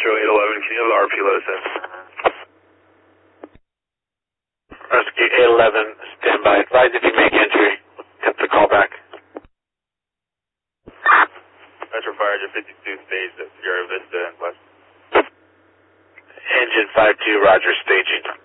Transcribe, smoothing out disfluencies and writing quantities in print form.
Rescue 811, can you have the RP let us in? Rescue 811, stand by. Advise if you make entry. Get the call back. Metro Fire Engine 52 stage at Sierra Vista and West. Engine 52, roger, staging.